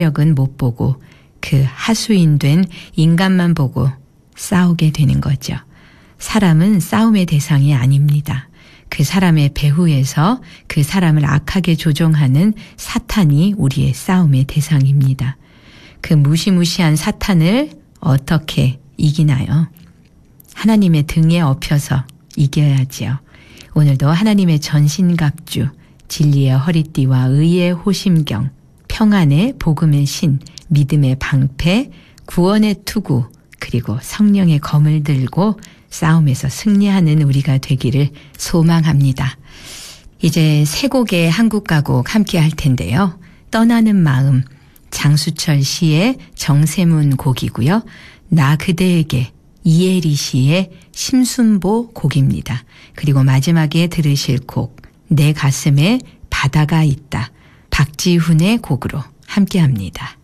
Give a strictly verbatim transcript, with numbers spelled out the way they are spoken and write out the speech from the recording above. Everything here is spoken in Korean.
력은 못 보고 그 하수인된 인간만 보고 싸우게 되는 거죠. 사람은 싸움의 대상이 아닙니다. 그 사람의 배후에서 그 사람을 악하게 조종하는 사탄이 우리의 싸움의 대상입니다. 그 무시무시한 사탄을 어떻게 이기나요? 하나님의 등에 업혀서 이겨야지요. 오늘도 하나님의 전신갑주, 진리의 허리띠와 의의 호심경, 평안의 복음의 신, 믿음의 방패, 구원의 투구, 그리고 성령의 검을 들고 싸움에서 승리하는 우리가 되기를 소망합니다. 이제 세 곡의 한국 가곡 함께 할 텐데요. 떠나는 마음, 장수철 시의 정세문 곡이고요. 나 그대에게 이혜리 씨의 심순보 곡입니다. 그리고 마지막에 들으실 곡, 내 가슴에 바다가 있다. 박지훈의 곡으로 함께합니다.